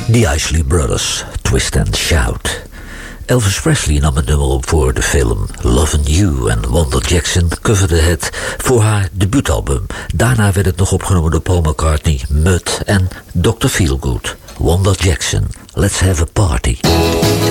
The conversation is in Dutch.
The Isley Brothers, Twist and Shout. Elvis Presley nam het nummer op voor de film Lovin' You en Wanda Jackson coverde het voor haar debuutalbum. Daarna werd het nog opgenomen door Paul McCartney, Mud en Dr. Feelgood. Wanda Jackson, Let's Have a Party.